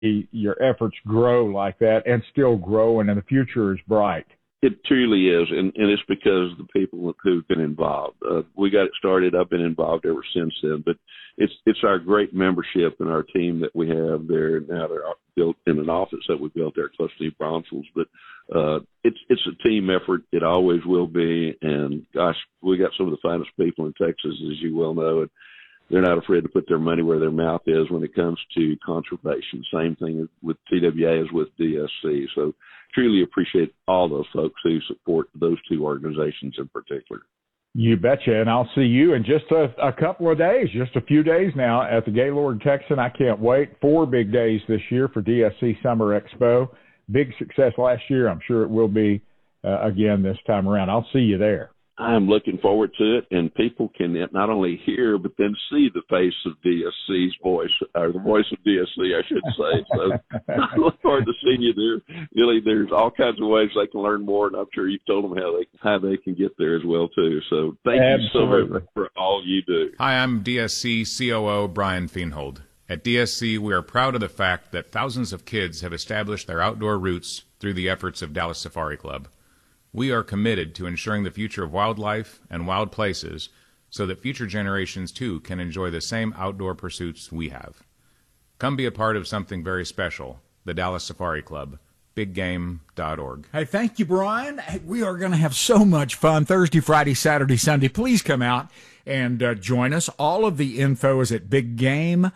your efforts grow like that and still grow, and the future is bright. It truly is, and it's because of the people who've been involved. We got it started. I've been involved ever since then, but it's our great membership and our team that we have there now. They're built in an office that we built there close to New Braunfels, but it's a team effort. It always will be, and gosh, we got some of the finest people in Texas, as you well know, and they're not afraid to put their money where their mouth is when it comes to conservation. Same thing with TWA as with DSC. So truly appreciate all those folks who support those two organizations in particular. You betcha. And I'll see you in just a couple of days, just a few days now at the Gaylord Texan. I can't wait. 4 big days this year for DSC Summer Expo. Big success last year. I'm sure it will be again this time around. I'll see you there. I'm looking forward to it, and people can not only hear but then see the face of DSC's voice, or the voice of DSC, I should say. So I look forward to seeing you there. Really, there's all kinds of ways they can learn more, and I'm sure you've told them how they can get there as well too. So thank you so much for all you do. Hi, I'm DSC COO Brian Feenhold. At DSC, we are proud of the fact that thousands of kids have established their outdoor roots through the efforts of Dallas Safari Club. We are committed to ensuring the future of wildlife and wild places so that future generations, too, can enjoy the same outdoor pursuits we have. Come be a part of something very special, the Dallas Safari Club, biggame.org. Hey, thank you, Brian. Hey, we are going to have so much fun Thursday, Friday, Saturday, Sunday. Please come out and join us. All of the info is at biggame.org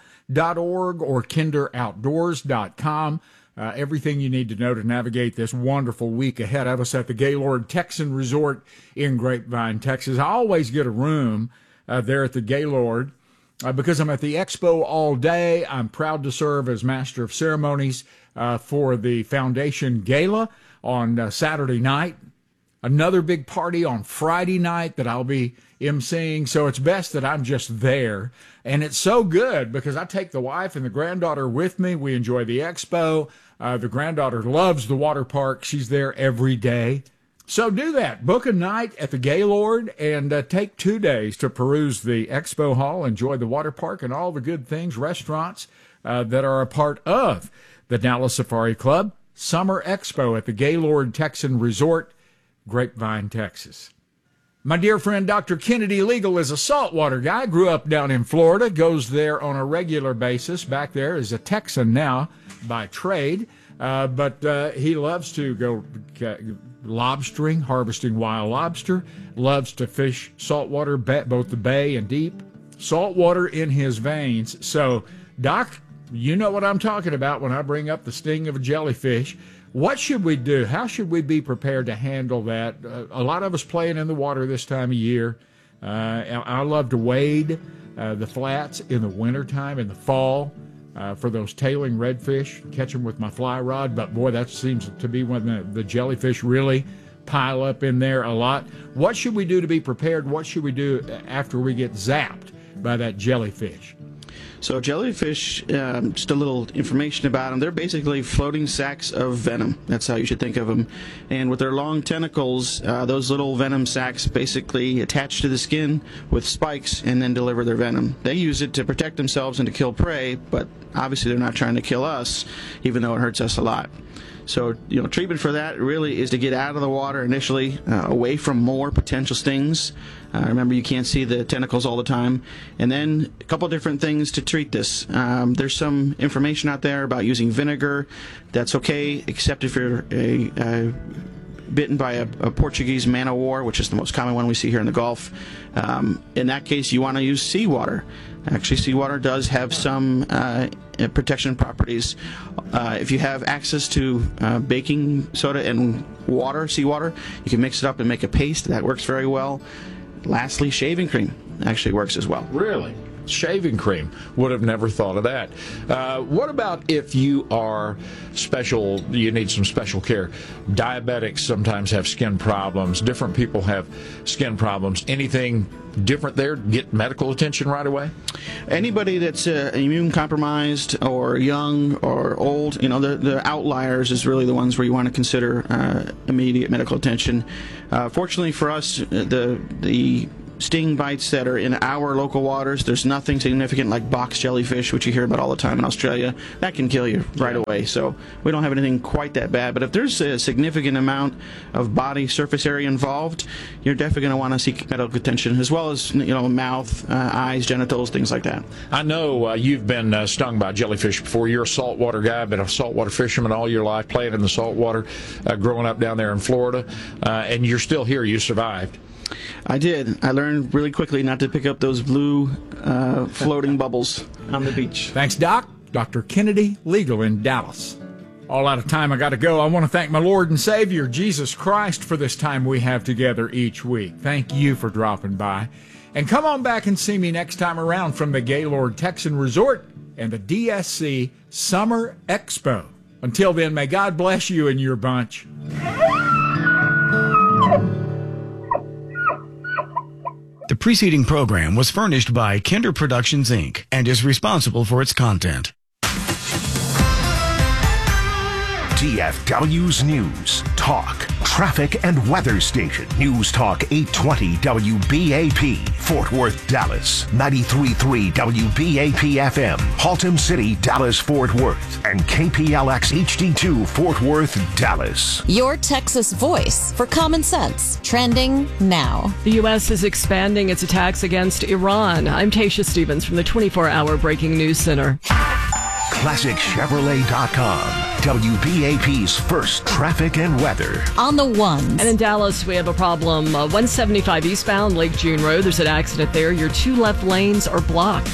or kinderoutdoors.com. Everything you need to know to navigate this wonderful week ahead of us at the Gaylord Texan Resort in Grapevine, Texas. I always get a room there at the Gaylord because I'm at the expo all day. I'm proud to serve as Master of Ceremonies for the Foundation Gala on Saturday night. Another big party on Friday night that I'll be emceeing, so it's best that I'm just there. And it's so good because I take the wife and the granddaughter with me. We enjoy the expo. The granddaughter loves the water park. She's there every day. So do that. Book a night at the Gaylord and take 2 days to peruse the expo hall, enjoy the water park and all the good things, restaurants that are a part of the Dallas Safari Club Summer Expo at the Gaylord Texan Resort, Grapevine, Texas. My dear friend, Dr. Kennedy Legal is a saltwater guy, grew up down in Florida, goes there on a regular basis. Back there is a Texan now by trade, but he loves to go lobstering, harvesting wild lobster, loves to fish saltwater, both the bay and deep, saltwater in his veins. So, Doc, you know what I'm talking about when I bring up the sting of a jellyfish. What should we do? How should we be prepared to handle that? A lot of us playing in the water this time of year. I love to wade the flats in the wintertime, in the fall, for those tailing redfish, catch them with my fly rod. But, boy, that seems to be when the jellyfish really pile up in there a lot. What should we do to be prepared? What should we do after we get zapped by that jellyfish? So jellyfish, just a little information about them. They're basically floating sacs of venom. That's how you should think of them. And with their long tentacles, those little venom sacs basically attach to the skin with spikes and then deliver their venom. They use it to protect themselves and to kill prey, but obviously they're not trying to kill us, even though it hurts us a lot. So, treatment for that really is to get out of the water initially, away from more potential stings. Remember, you can't see the tentacles all the time. And then a couple different things to treat this. There's some information out there about using vinegar. That's okay, except if you're bitten by a Portuguese man-o'-war, which is the most common one we see here in the Gulf. In that case, you want to use seawater. Actually, seawater does have some protection properties. If you have access to baking soda and seawater, you can mix it up and make a paste. That works very well. Lastly, shaving cream actually works as well. Really? Shaving cream. Would have never thought of that. What about if you are special, you need some special care? Diabetics sometimes have skin problems. Different people have skin problems. Anything different there? Get medical attention right away? Anybody that's immune compromised or young or old, the outliers is really the ones where you want to consider immediate medical attention. Fortunately for us, the sting bites that are in our local waters. There's nothing significant like box jellyfish, which you hear about all the time in Australia. That can kill you right away. So we don't have anything quite that bad. But if there's a significant amount of body surface area involved, you're definitely going to want to seek medical attention, as well as mouth, eyes, genitals, things like that. I know you've been stung by jellyfish before. You're a saltwater guy, been a saltwater fisherman all your life, playing in the saltwater, growing up down there in Florida, and you're still here. You survived. I did. I learned really quickly not to pick up those blue floating bubbles on the beach. Thanks, Doc. Dr. Kennedy, legal in Dallas. All out of time, I got to go. I want to thank my Lord and Savior, Jesus Christ, for this time we have together each week. Thank you for dropping by. And come on back and see me next time around from the Gaylord Texan Resort and the DSC Summer Expo. Until then, may God bless you and your bunch. The preceding program was furnished by Kinder Productions, Inc. and is responsible for its content. DFW's News, Talk, Traffic and Weather Station. News Talk 820 WBAP, Fort Worth, Dallas. 93.3 WBAP FM, Haltom City, Dallas, Fort Worth. And KPLX HD2, Fort Worth, Dallas. Your Texas voice for common sense. Trending now. The U.S. is expanding its attacks against Iran. I'm Tasha Stevens from the 24-hour Breaking News Center. ClassicChevrolet.com. WBAP's first traffic and weather. On the ones. And in Dallas, we have a problem. 175 eastbound Lake June Road. There's an accident there. Your two left lanes are blocked.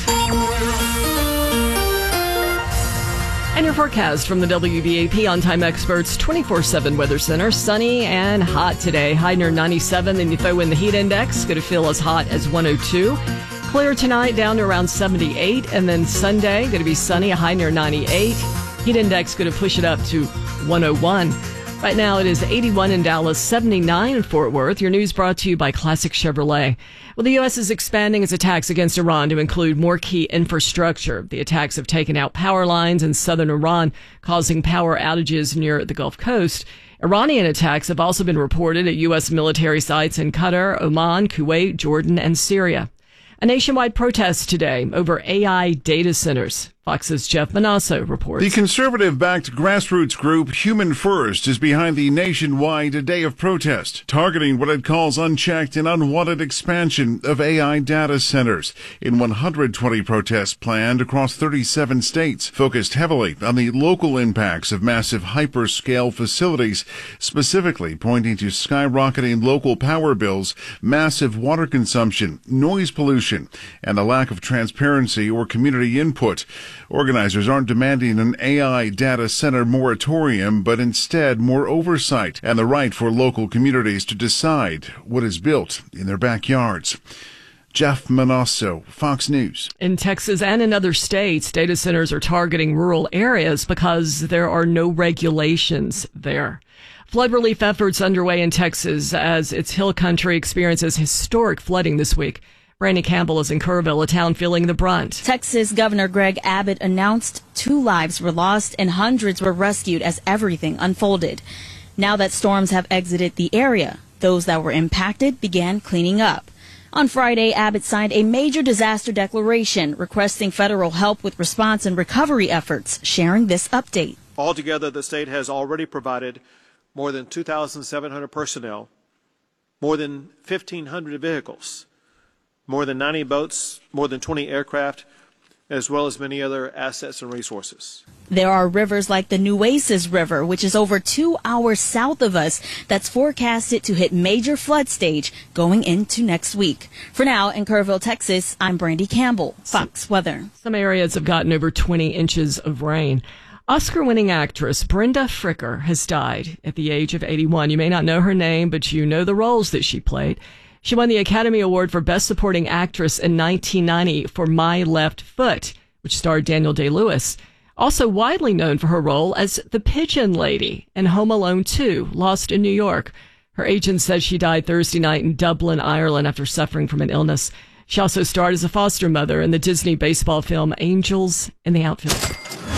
And your forecast from the WBAP On-Time Experts 24/7 Weather Center. Sunny and hot today. High near 97. Then you throw in the heat index. Going to feel as hot as 102. Clear tonight, down to around 78. And then Sunday, going to be sunny, a high near 98. Heat index going to push it up to 101. Right now it is 81 in Dallas, 79 in Fort Worth. Your news brought to you by Classic Chevrolet. Well, the U.S. is expanding its attacks against Iran to include more key infrastructure. The attacks have taken out power lines in southern Iran, causing power outages near the Gulf Coast. Iranian attacks have also been reported at U.S. military sites in Qatar, Oman, Kuwait, Jordan, and Syria. A nationwide protest today over AI data centers. Fox's Jeff Manasso reports. The conservative-backed grassroots group Human First is behind the nationwide day of protest, targeting what it calls unchecked and unwanted expansion of AI data centers. In 120 protests planned across 37 states, focused heavily on the local impacts of massive hyperscale facilities, specifically pointing to skyrocketing local power bills, massive water consumption, noise pollution, and the lack of transparency or community input. Organizers aren't demanding an AI data center moratorium, but instead more oversight and the right for local communities to decide what is built in their backyards. Jeff Manasso, Fox News. In Texas and in other states, data centers are targeting rural areas because there are no regulations there. Flood relief efforts underway in Texas as its hill country experiences historic flooding this week. Brandy Campbell is in Kerrville, a town feeling the brunt. Texas Governor Greg Abbott announced 2 lives were lost and hundreds were rescued as everything unfolded. Now that storms have exited the area, those that were impacted began cleaning up. On Friday, Abbott signed a major disaster declaration requesting federal help with response and recovery efforts, sharing this update. Altogether, the state has already provided more than 2,700 personnel, more than 1,500 vehicles, more than 90 boats, more than 20 aircraft, as well as many other assets and resources. There are rivers like the Nueces River, which is over 2 hours south of us, that's forecasted to hit major flood stage going into next week. For now, in Kerrville, Texas, I'm Brandy Campbell, Fox Weather. Some areas have gotten over 20 inches of rain. Oscar-winning actress Brenda Fricker has died at the age of 81. You may not know her name, but you know the roles that she played. She won the Academy Award for Best Supporting Actress in 1990 for My Left Foot, which starred Daniel Day-Lewis. Also widely known for her role as the Pigeon Lady in Home Alone 2, Lost in New York. Her agent says she died Thursday night in Dublin, Ireland, after suffering from an illness. She also starred as a foster mother in the Disney baseball film Angels in the Outfield.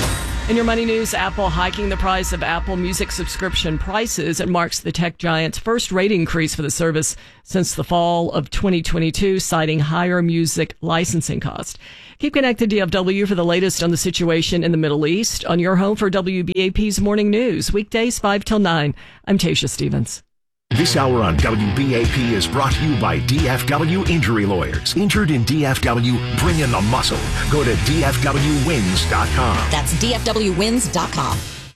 In your money news, Apple hiking the price of Apple Music subscription prices. It marks the tech giant's first rate increase for the service since the fall of 2022, citing higher music licensing costs. Keep connected, DFW, for the latest on the situation in the Middle East on your home for WBAP's Morning News, weekdays 5 till 9. I'm Tasha Stevens. This hour on WBAP is brought to you by DFW Injury Lawyers. Injured in DFW, bring in the muscle. Go to DFWwins.com. That's DFWwins.com.